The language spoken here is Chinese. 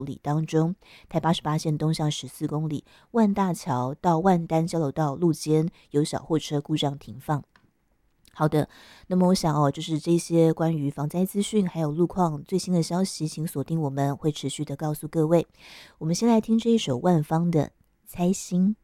里当中，台88线东向14公里，万大桥到万丹交流道路肩有小货车故障停放。好的，那么我想就是这些关于防灾资讯还有路况最新的消息，请锁定我们会持续的告诉各位。我们先来听这一首万芳的《猜心》。